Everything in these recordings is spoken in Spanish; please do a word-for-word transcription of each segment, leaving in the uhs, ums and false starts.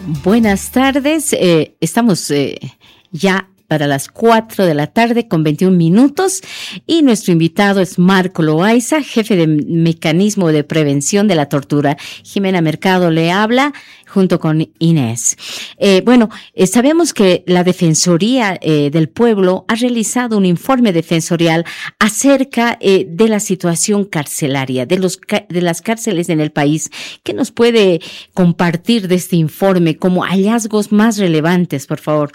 Buenas tardes, eh, estamos eh, ya para las cuatro de la tarde con veintiún minutos y nuestro invitado es Marco Loaiza, jefe de Mecanismo de Prevención de la Tortura. Jimena Mercado le habla junto con Inés. Eh, bueno, eh, sabemos que la Defensoría eh, del Pueblo ha realizado un informe defensorial acerca eh, de la situación carcelaria, de, los, de las cárceles en el país. ¿Qué nos puede compartir de este informe como hallazgos más relevantes, por favor?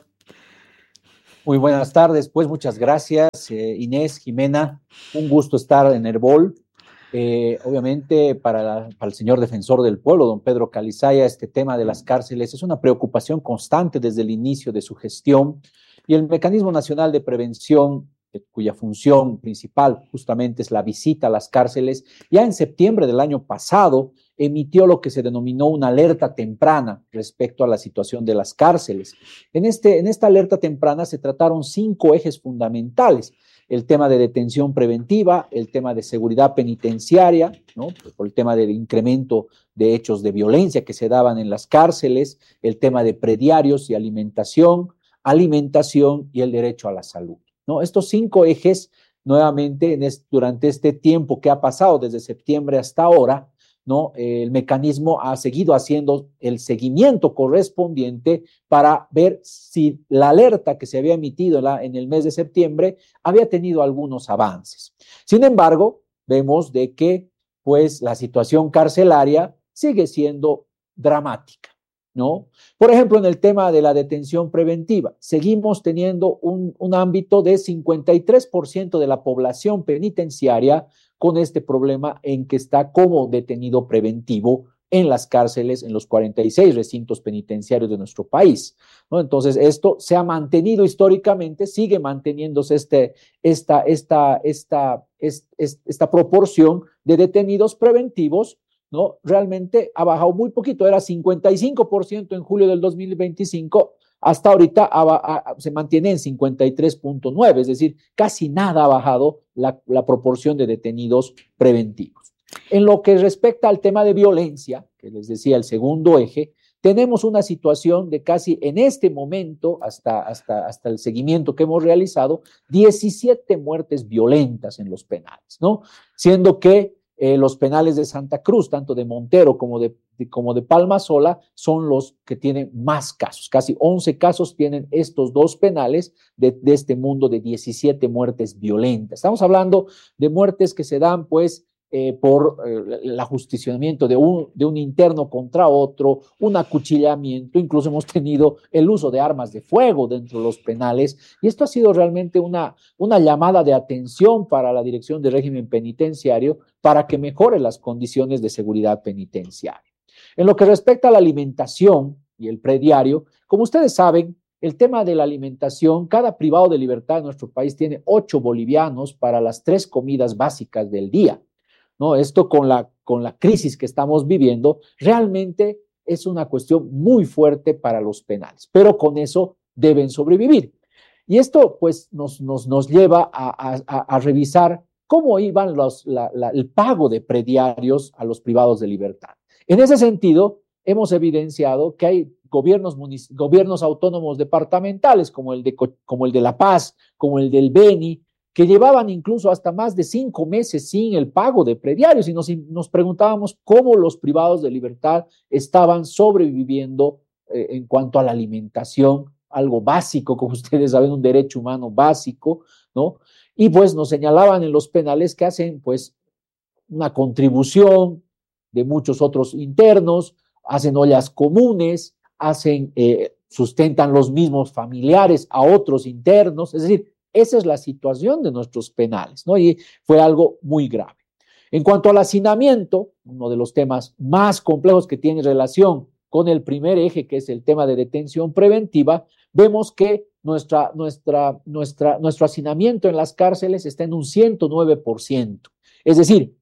Muy buenas tardes, pues muchas gracias, eh, Inés, Jimena, un gusto estar en Herbol. Eh, obviamente para, la, para el señor defensor del pueblo, don Pedro Calizaya, este tema de las cárceles es una preocupación constante desde el inicio de su gestión y el Mecanismo Nacional de Prevención, eh, cuya función principal justamente es la visita a las cárceles, ya en septiembre del año pasado emitió lo que se denominó una alerta temprana respecto a la situación de las cárceles. En, este, en esta alerta temprana se trataron cinco ejes fundamentales: el tema de detención preventiva, el tema de seguridad penitenciaria, ¿no?, por el tema del incremento de hechos de violencia que se daban en las cárceles, el tema de prediarios y alimentación, alimentación y el derecho a la salud, ¿no? Estos cinco ejes, nuevamente, en este, durante este tiempo que ha pasado desde septiembre hasta ahora, ¿no?, el mecanismo ha seguido haciendo el seguimiento correspondiente para ver si la alerta que se había emitido en, la, en el mes de septiembre había tenido algunos avances. Sin embargo, vemos de que pues la situación carcelaria sigue siendo dramática, ¿no? Por ejemplo, en el tema de la detención preventiva, seguimos teniendo un, un ámbito de cincuenta y tres por ciento de la población penitenciaria con este problema en que está como detenido preventivo en las cárceles, en los cuarenta y seis recintos penitenciarios de nuestro país, ¿no? Entonces, esto se ha mantenido históricamente, sigue manteniéndose este, esta, esta, esta, esta, esta proporción de detenidos preventivos, ¿no? Realmente ha bajado muy poquito, era cincuenta y cinco por ciento en julio del dos mil veinticinco, hasta ahorita ha, ha, se mantiene en cincuenta y tres punto nueve, es decir, casi nada ha bajado la, la proporción de detenidos preventivos. En lo que respecta al tema de violencia, que les decía el segundo eje, tenemos una situación de casi en este momento, hasta, hasta, hasta el seguimiento que hemos realizado, diecisiete muertes violentas en los penales, ¿no? Siendo que Eh, los penales de Santa Cruz, tanto de Montero como de, de, como de Palmasola, son los que tienen más casos. Casi once casos tienen estos dos penales de, de este mundo de diecisiete muertes violentas. Estamos hablando de muertes que se dan, pues, eh, por eh, el ajusticiamiento de un, de un interno contra otro, un acuchillamiento, incluso hemos tenido el uso de armas de fuego dentro de los penales, y esto ha sido realmente una, una llamada de atención para la Dirección de Régimen Penitenciario para que mejore las condiciones de seguridad penitenciaria. En lo que respecta a la alimentación y el prediario, como ustedes saben, el tema de la alimentación, cada privado de libertad en nuestro país tiene ocho bolivianos para las tres comidas básicas del día, ¿no? Esto con la, con la crisis que estamos viviendo, realmente es una cuestión muy fuerte para los penales, pero con eso deben sobrevivir. Y esto, pues, nos, nos, nos lleva a, a, a revisar cómo iban los, la, la, el pago de prediarios a los privados de libertad. En ese sentido, hemos evidenciado que hay gobiernos, gobiernos autónomos departamentales, como el, de, como el de La Paz, como el del Beni, que llevaban incluso hasta más de cinco meses sin el pago de prediarios, y nos, nos preguntábamos cómo los privados de libertad estaban sobreviviendo eh, en cuanto a la alimentación, algo básico, como ustedes saben, un derecho humano básico, ¿no? Y pues nos señalaban en los penales que hacen pues una contribución de muchos otros internos, hacen ollas comunes, hacen, eh, sustentan los mismos familiares a otros internos, es decir, esa es la situación de nuestros penales, ¿no? Y fue algo muy grave. En cuanto al hacinamiento, uno de los temas más complejos que tiene relación con el primer eje, que es el tema de detención preventiva, vemos que nuestra, nuestra, nuestra, nuestro hacinamiento en las cárceles está en un ciento nueve por ciento. Es decir,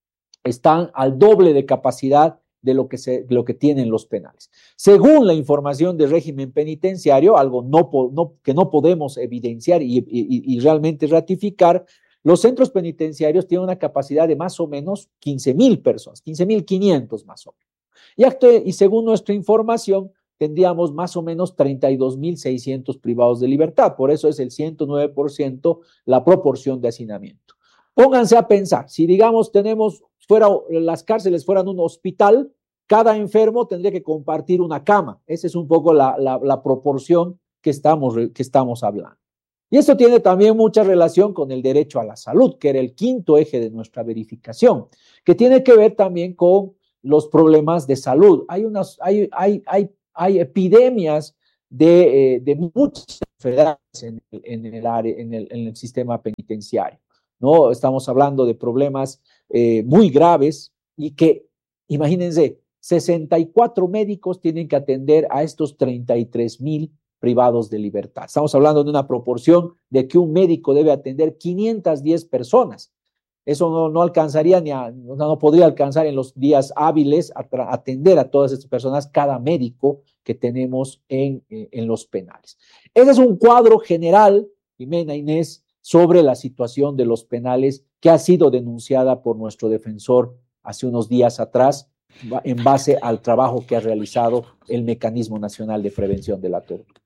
están al doble de capacidad de lo que, se, de lo que tienen los penales. Según la información del régimen penitenciario, algo no, no, que no podemos evidenciar y, y, y realmente ratificar, los centros penitenciarios tienen una capacidad de más o menos quince mil personas, quince mil quinientos más o menos. Y, acto, y según nuestra información, tendríamos más o menos treinta y dos mil seiscientos privados de libertad. Por eso es el ciento nueve por ciento la proporción de hacinamiento. Pónganse a pensar, si digamos tenemos, fuera, las cárceles fueran un hospital, cada enfermo tendría que compartir una cama. Esa es un poco la, la, la proporción que estamos, que estamos hablando. Y esto tiene también mucha relación con el derecho a la salud, que era el quinto eje de nuestra verificación, que tiene que ver también con los problemas de salud. Hay, unas, hay, hay, hay, hay epidemias de, eh, de muchas enfermedades en, en, el área, en, el, en el sistema penitenciario, ¿no? Estamos hablando de problemas eh, muy graves y que, imagínense, sesenta y cuatro médicos tienen que atender a estos treinta y tres mil privados de libertad. Estamos hablando de una proporción de que un médico debe atender quinientas diez personas. Eso no, no alcanzaría ni a, no, no podría alcanzar en los días hábiles a tra- atender a todas estas personas, cada médico que tenemos en, eh, en los penales. Ese es un cuadro general, Jimena, Inés, sobre la situación de los penales que ha sido denunciada por nuestro defensor hace unos días atrás, en base al trabajo que ha realizado el Mecanismo Nacional de Prevención de la Tortura.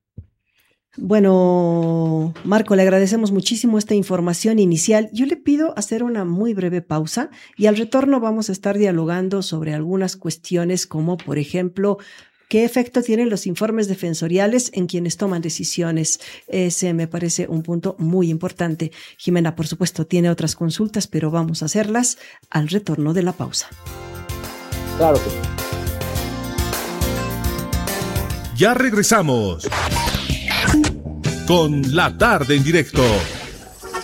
Bueno, Marco, le agradecemos muchísimo esta información inicial. Yo le pido hacer una muy breve pausa y al retorno vamos a estar dialogando sobre algunas cuestiones como, por ejemplo, ¿qué efecto tienen los informes defensoriales en quienes toman decisiones? Ese me parece un punto muy importante. Jimena, por supuesto, tiene otras consultas, pero vamos a hacerlas al retorno de la pausa. Claro que sí. Ya regresamos con La Tarde en Directo